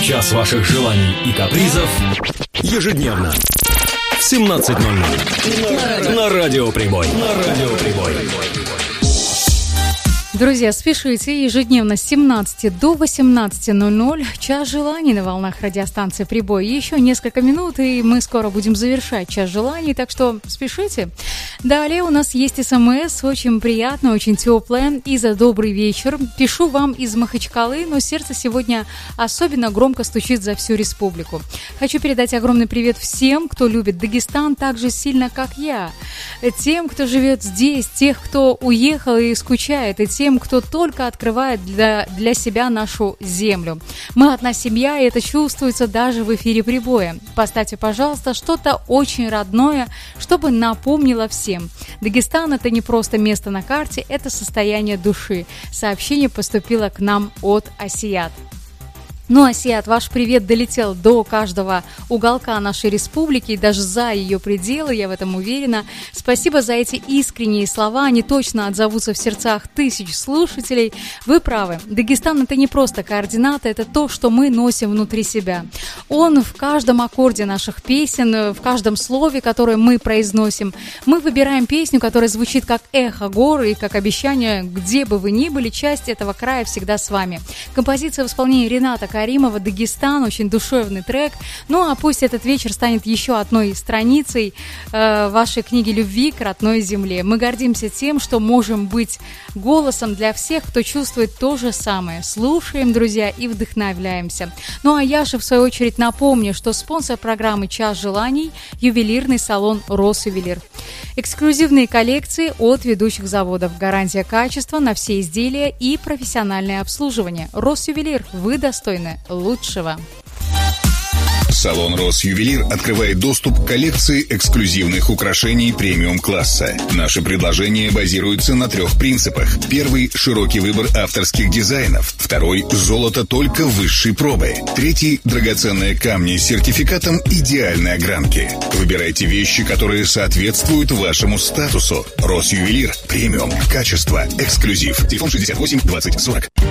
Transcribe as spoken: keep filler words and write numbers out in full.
Час ваших желаний и капризов ежедневно в семнадцать ноль ноль на Радио Прибой. На Радио Прибой. Друзья, спешите, ежедневно с семнадцати до восемнадцати ноль ноль, час желаний на волнах радиостанции «Прибой». Еще несколько минут, и мы скоро будем завершать час желаний, так что спешите. Далее у нас есть СМС, очень приятно, очень теплое, и за добрый вечер. Пишу вам из Махачкалы, но сердце сегодня особенно громко стучит за всю республику. Хочу передать огромный привет всем, кто любит Дагестан так же сильно, как я. Тем, кто живет здесь, тех, кто уехал и скучает, и тем, кто только открывает для, для себя нашу землю. Мы одна семья, и это чувствуется даже в эфире «Прибоя». Поставьте, пожалуйста, что-то очень родное, чтобы напомнило всем. Дагестан – это не просто место на карте, это состояние души. Сообщение поступило к нам от Асият. Ну, Асият, ваш привет долетел до каждого уголка нашей республики и даже за ее пределы, я в этом уверена. Спасибо за эти искренние слова, они точно отзовутся в сердцах тысяч слушателей. Вы правы, Дагестан – это не просто координаты, это то, что мы носим внутри себя. Он в каждом аккорде наших песен, в каждом слове, которое мы произносим. Мы выбираем песню, которая звучит как эхо гор и как обещание, где бы вы ни были, часть этого края всегда с вами. Композиция в исполнении Рената Каримова «Дагестан», очень душевный трек. Ну а пусть этот вечер станет еще одной страницей э, вашей книги любви к родной земле. Мы гордимся тем, что можем быть голосом для всех, кто чувствует то же самое. Слушаем, друзья, и вдохновляемся. Ну а я же, в свою очередь, напомню, что спонсор программы «Час желаний» – ювелирный салон «Росювелир». Эксклюзивные коллекции от ведущих заводов, гарантия качества на все изделия и профессиональное обслуживание. «Росювелир», вы достойны лучшего. Салон «Росювелир» открывает доступ к коллекции эксклюзивных украшений премиум-класса. Наши предложения базируются на трех принципах. Первый – широкий выбор авторских дизайнов. Второй – золото только высшей пробы. Третий – драгоценные камни с сертификатом идеальной огранки. Выбирайте вещи, которые соответствуют вашему статусу. «Росювелир» – премиум, качество, эксклюзив. Телефон шестьдесят восемь двадцать сорок.